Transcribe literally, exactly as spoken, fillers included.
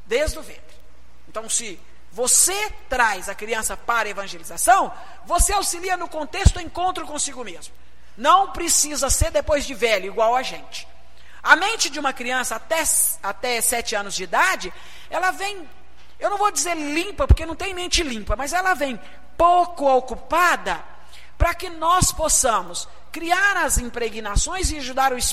desde o ventre. Então, se você traz a criança para a evangelização, você auxilia no contexto do encontro consigo mesmo. Não precisa ser depois de velho, igual a gente. A mente de uma criança até, até sete anos de idade, ela vem, eu não vou dizer limpa, porque não tem mente limpa, mas ela vem pouco ocupada para que nós possamos criar as impregnações e ajudar o Espírito